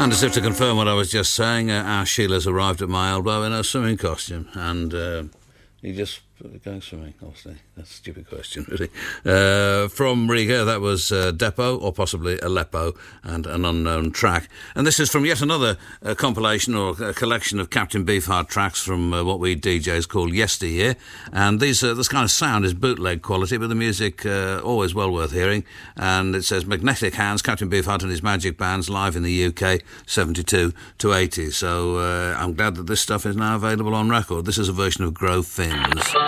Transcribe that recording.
And as if to confirm what I was just saying, our Sheila's arrived at my elbow in her swimming costume, and you just going swimming, obviously. That's a stupid question, really. From Riga, that was Depot, or possibly Aleppo, and an unknown track. And this is from yet another compilation or a collection of Captain Beefheart tracks from what we DJs call yesteryear. And this kind of sound is bootleg quality, but the music always well worth hearing. And it says Magnetic Hands, Captain Beefheart and his Magic Bands, live in the UK, 72 to 80. So I'm glad that this stuff is now available on record. This is a version of Grove Fins.